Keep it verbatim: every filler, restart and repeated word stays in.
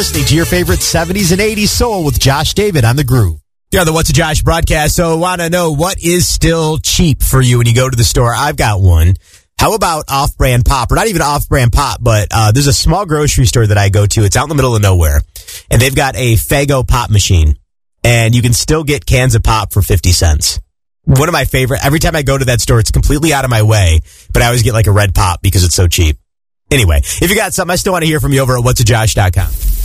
Listening to your favorite seventies and eighties soul with Josh David on The Groove. Yeah, the What's a Josh broadcast. So I want to know what is still cheap for you when you go to the store. I've got one. How about off-brand pop? Or not even off-brand pop, but uh, there's a small grocery store that I go to. It's out in the middle of nowhere. And they've got a Faygo pop machine. And you can still get cans of pop for fifty cents. One of my favorite. Every time I go to that store, it's completely out of my way. But I always get like a red pop because it's so cheap. Anyway, if you got something, I still want to hear from you over at what's a josh dot com.